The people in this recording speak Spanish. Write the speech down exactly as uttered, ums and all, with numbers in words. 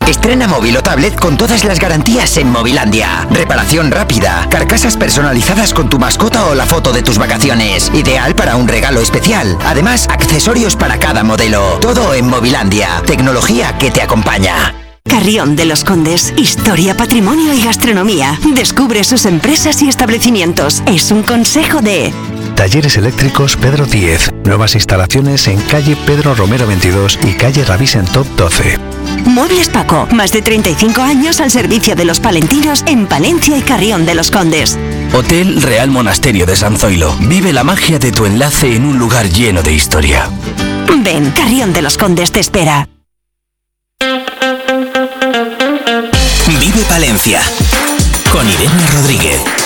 Estrena móvil o tablet con todas las garantías en Movilandia. Reparación rápida, carcasas personalizadas con tu mascota o la foto de tus vacaciones. Ideal para un regalo especial. Además, accesorios para cada modelo. Todo en Movilandia. Tecnología que te acompaña. Carrión de los Condes, historia, patrimonio y gastronomía. Descubre sus empresas y establecimientos. Es un consejo de... Talleres Eléctricos Pedro diez. Nuevas instalaciones en calle Pedro Romero veintidós y calle Ravisen Top doce. Muebles Paco, más de treinta y cinco años al servicio de los palentinos en Palencia y Carrión de los Condes. Hotel Real Monasterio de San Zoilo. Vive la magia de tu enlace en un lugar lleno de historia. Ven, Carrión de los Condes te espera. Vive Palencia con Irene Rodríguez.